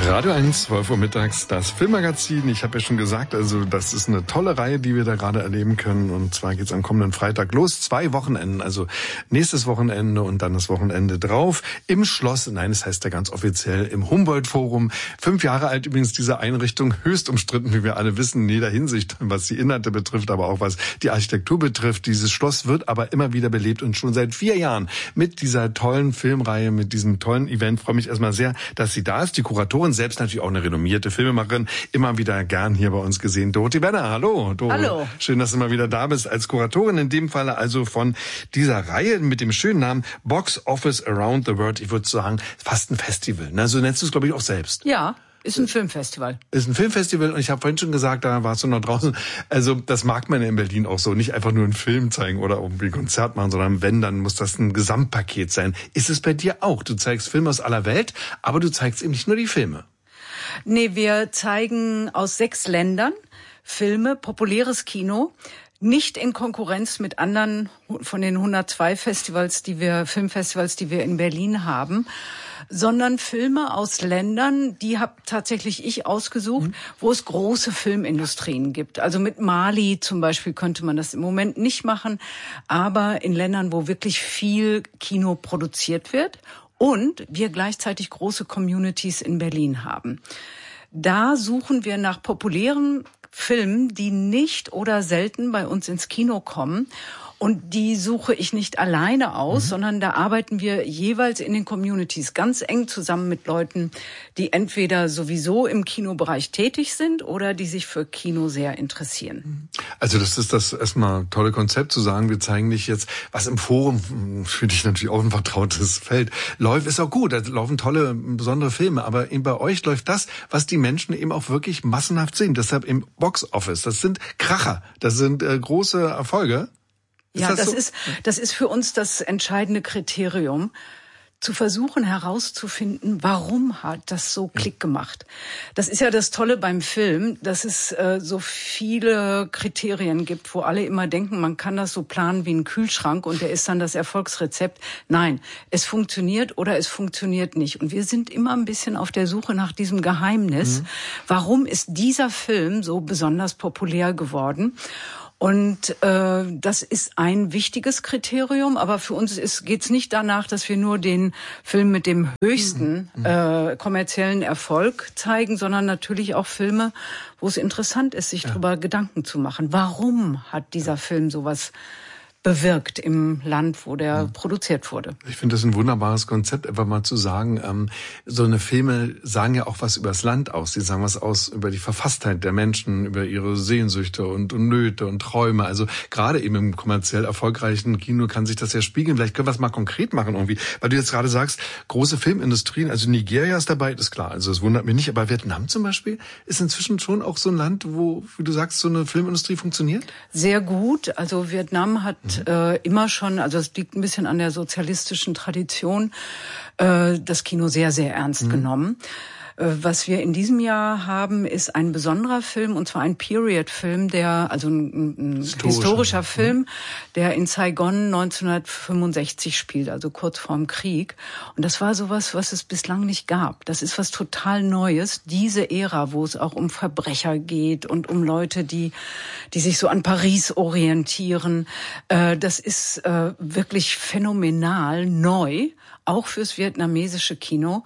Radio 1, 12 Uhr mittags, das Filmmagazin. Ich habe ja schon gesagt, also das ist eine tolle Reihe, die wir da gerade erleben können. Und zwar geht's am kommenden Freitag los. 2 Wochenenden, also nächstes Wochenende und dann das Wochenende drauf. Im Schloss, nein, es heißt ja ganz offiziell im Humboldt-Forum. 5 Jahre alt übrigens diese Einrichtung, höchst umstritten, wie wir alle wissen, in jeder Hinsicht, was die Inhalte betrifft, aber auch was die Architektur betrifft. Dieses Schloss wird aber immer wieder belebt und schon seit 4 Jahren mit dieser tollen Filmreihe, mit diesem tollen Event. Ich freue mich erstmal sehr, dass sie da ist. Die Kuratorin, selbst natürlich auch eine renommierte Filmemacherin, immer wieder gern hier bei uns gesehen. Dorothee Wenner, hallo. Hallo. Schön, dass du mal wieder da bist als Kuratorin, in dem Falle also von dieser Reihe mit dem schönen Namen Box Office Around the World. Ich würde sagen, fast ein Festival. Ne? So nennst du es, glaube ich, auch selbst. Ja. Ist ein Filmfestival. Ist ein Filmfestival und ich habe vorhin schon gesagt, da warst du noch draußen. Also das mag man in Berlin auch so. Nicht einfach nur einen Film zeigen oder irgendwie ein Konzert machen, sondern wenn, dann muss das ein Gesamtpaket sein. Ist es bei dir auch? Du zeigst Filme aus aller Welt, aber du zeigst eben nicht nur die Filme. Nee, wir zeigen aus 6 Ländern Filme, populäres Kino. Nicht in Konkurrenz mit anderen von den 102 Filmfestivals, die wir in Berlin haben, sondern Filme aus Ländern, die habe tatsächlich ich ausgesucht, wo es große Filmindustrien gibt. Also mit Mali zum Beispiel könnte man das im Moment nicht machen, aber in Ländern, wo wirklich viel Kino produziert wird und wir gleichzeitig große Communities in Berlin haben. Da suchen wir nach populären Filmen, die nicht oder selten bei uns ins Kino kommen. Und die suche ich nicht alleine aus, sondern da arbeiten wir jeweils in den Communities ganz eng zusammen mit Leuten, die entweder sowieso im Kinobereich tätig sind oder die sich für Kino sehr interessieren. Also das ist das erstmal tolle Konzept zu sagen, wir zeigen nicht jetzt, was im Forum für dich natürlich auch ein vertrautes Feld läuft, ist auch gut, da laufen tolle, besondere Filme, aber eben bei euch läuft das, was die Menschen eben auch wirklich massenhaft sehen. Deshalb im Box Office, das sind Kracher, das sind große Erfolge. Ja, das ist für uns das entscheidende Kriterium, zu versuchen herauszufinden, warum hat das so Klick gemacht. Das ist ja das Tolle beim Film, dass es so viele Kriterien gibt, wo alle immer denken, man kann das so planen wie ein Kühlschrank und der ist dann das Erfolgsrezept. Nein, es funktioniert oder es funktioniert nicht. Und wir sind immer ein bisschen auf der Suche nach diesem Geheimnis. Warum ist dieser Film so besonders populär geworden? Und das ist ein wichtiges Kriterium, aber für uns geht's nicht danach, dass wir nur den Film mit dem höchsten kommerziellen Erfolg zeigen, sondern natürlich auch Filme, wo es interessant ist, sich darüber Gedanken zu machen. Warum hat dieser Film sowas bewirkt im Land, wo der produziert wurde. Ich finde das ein wunderbares Konzept, einfach mal zu sagen, so eine Filme sagen ja auch was über das Land aus. Die sagen was aus über die Verfasstheit der Menschen, über ihre Sehnsüchte und Nöte und Träume. Also gerade eben im kommerziell erfolgreichen Kino kann sich das ja spiegeln. Vielleicht können wir es mal konkret machen irgendwie. Weil du jetzt gerade sagst, große Filmindustrien, also Nigeria ist dabei, ist klar. Also es wundert mich nicht. Aber Vietnam zum Beispiel ist inzwischen schon auch so ein Land, wo, wie du sagst, so eine Filmindustrie funktioniert? Sehr gut. Also Vietnam hat immer schon, also es liegt ein bisschen an der sozialistischen Tradition, das Kino sehr, sehr ernst genommen. Was wir in diesem Jahr haben, ist ein besonderer Film, und zwar ein Period-Film, also ein historischer Film, der in Saigon 1965 spielt, also kurz vorm Krieg. Und das war sowas, was es bislang nicht gab. Das ist was total Neues, diese Ära, wo es auch um Verbrecher geht und um Leute, die sich so an Paris orientieren. Das ist wirklich phänomenal neu, auch fürs vietnamesische Kino,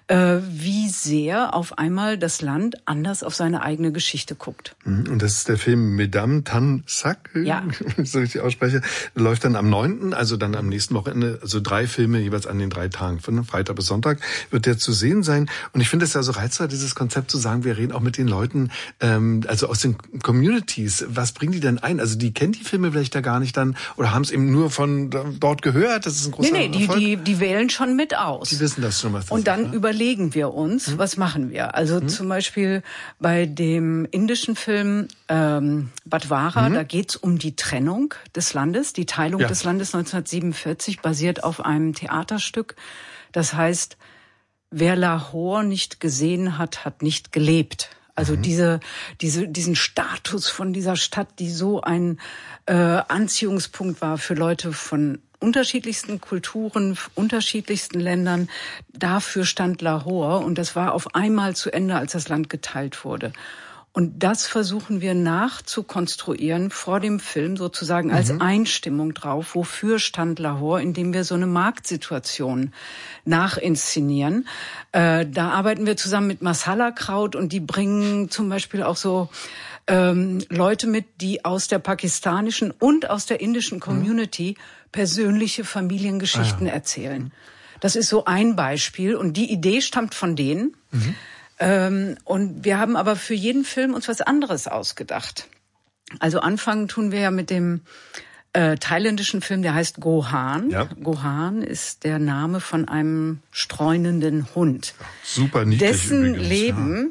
wie sehr auf einmal das Land anders auf seine eigene Geschichte guckt. Und das ist der Film Mesdames Tan Sac, ja, wenn ich so richtig ausspreche. Läuft dann am 9., also dann am nächsten Wochenende, also 3 Filme jeweils an den 3 Tagen, von Freitag bis Sonntag wird der zu sehen sein. Und ich finde es ja so reizvoll, dieses Konzept zu sagen, wir reden auch mit den Leuten, also aus den Communities. Was bringen die denn ein? Also die kennen die Filme vielleicht da gar nicht dann oder haben es eben nur von dort gehört? Das ist ein großer Erfolg. Die wählen schon mit aus. Die wissen das schon, was das und dann ist, ne? Überlegen wir uns, was machen wir? Also zum Beispiel bei dem indischen Film Badwara, da geht's um die Trennung des Landes. Die Teilung des Landes 1947 basiert auf einem Theaterstück. Das heißt, wer Lahore nicht gesehen hat, hat nicht gelebt. Also diesen Status von dieser Stadt, die so ein Anziehungspunkt war für Leute von unterschiedlichsten Kulturen, unterschiedlichsten Ländern. Dafür stand Lahore und das war auf einmal zu Ende, als das Land geteilt wurde. Und das versuchen wir nachzukonstruieren vor dem Film, sozusagen als Einstimmung drauf. Wofür stand Lahore, indem wir so eine Marktsituation nachinszenieren. Da arbeiten wir zusammen mit Masala Kraut und die bringen zum Beispiel auch so Leute mit, die aus der pakistanischen und aus der indischen Community persönliche Familiengeschichten erzählen. Das ist so ein Beispiel und die Idee stammt von denen. Und wir haben aber für jeden Film uns was anderes ausgedacht. Also anfangen tun wir ja mit dem thailändischen Film, der heißt Gohan. Ja. Gohan ist der Name von einem streunenden Hund. Super niedlich. Dessen übrigens. Leben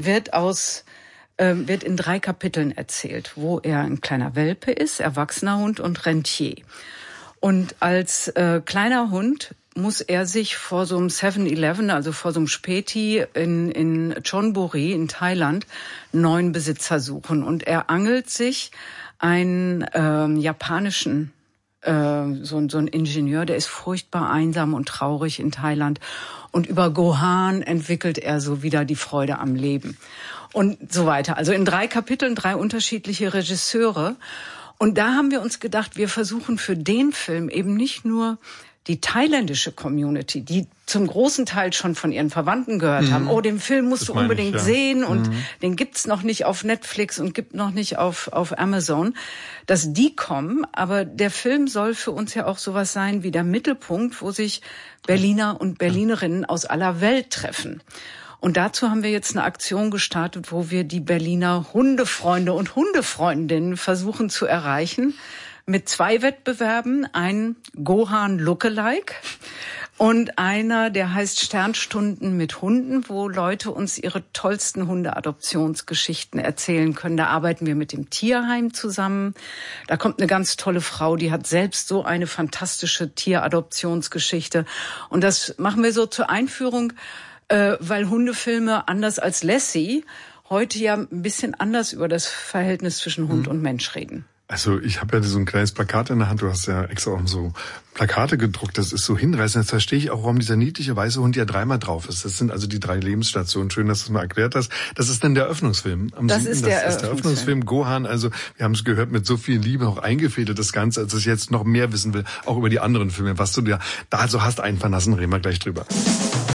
wird in 3 Kapiteln erzählt, wo er ein kleiner Welpe ist, erwachsener Hund und Rentier. Und als kleiner Hund muss er sich vor so einem 7-Eleven, also vor so einem Späti in Chonburi in Thailand, einen neuen Besitzer suchen. Und er angelt sich einen japanischen, so ein Ingenieur, der ist furchtbar einsam und traurig in Thailand. Und über Gohan entwickelt er so wieder die Freude am Leben. Und so weiter. Also in 3 Kapiteln 3 unterschiedliche Regisseure. Und da haben wir uns gedacht, wir versuchen für den Film eben nicht nur die thailändische Community, die zum großen Teil schon von ihren Verwandten gehört haben, oh, den Film musst du unbedingt sehen und den gibt's noch nicht auf Netflix und gibt noch nicht auf Amazon, dass die kommen. Aber der Film soll für uns ja auch sowas sein wie der Mittelpunkt, wo sich Berliner und Berlinerinnen aus aller Welt treffen. Und dazu haben wir jetzt eine Aktion gestartet, wo wir die Berliner Hundefreunde und Hundefreundinnen versuchen zu erreichen mit 2 Wettbewerben, ein Gohan Lookalike und einer, der heißt Sternstunden mit Hunden, wo Leute uns ihre tollsten Hundeadoptionsgeschichten erzählen können. Da arbeiten wir mit dem Tierheim zusammen. Da kommt eine ganz tolle Frau, die hat selbst so eine fantastische Tieradoptionsgeschichte. Und das machen wir so zur Einführung, weil Hundefilme anders als Lassie heute ja ein bisschen anders über das Verhältnis zwischen Hund und Mensch reden. Also ich habe ja so ein kleines Plakat in der Hand, du hast ja extra auch so Plakate gedruckt, das ist so hinreißend. Jetzt verstehe ich auch, warum dieser niedliche weiße Hund ja 3-mal drauf ist. Das sind also die 3 Lebensstationen. Schön, dass du es mal erklärt hast. Das ist dann der Eröffnungsfilm. Das ist der Eröffnungsfilm Gohan. Also wir haben es gehört, mit so viel Liebe auch eingefädelt das Ganze, als ich jetzt noch mehr wissen will, auch über die anderen Filme, was du da so hast einfallen lassen, reden wir gleich drüber.